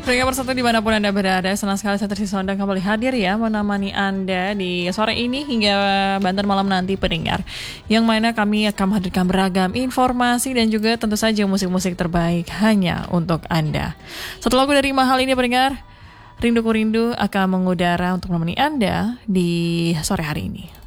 Pria Persatu dimanapun Anda berada, senang sekali saya Trisi Sondang kembali hadir ya, menemani Anda di sore ini hingga Banten malam nanti pendengar. Yang mana kami akan menghadirkan beragam informasi dan juga tentu saja musik-musik terbaik hanya untuk Anda. Satu lagu dari Mahal ini pendengar, Rinduku Rindu akan mengudara untuk menemani Anda di sore hari ini.